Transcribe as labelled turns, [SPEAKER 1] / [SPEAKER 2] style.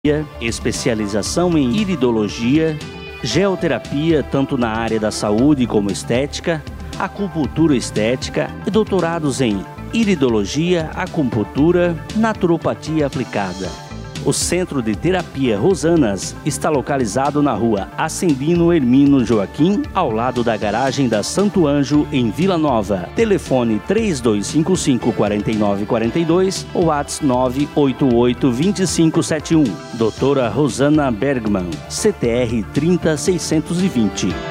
[SPEAKER 1] especialização em iridologia, geoterapia tanto na área da saúde como estética, acupuntura estética e doutorados em iridologia, acupuntura, naturopatia aplicada. O Centro de Terapia Rosanas está localizado na rua Ascendino Hermino Joaquim, ao lado da garagem da Santo Anjo, em Vila Nova. Telefone 3255-4942 ou WhatsApp 988-2571. Doutora Rosana Bergman, CTR 30620.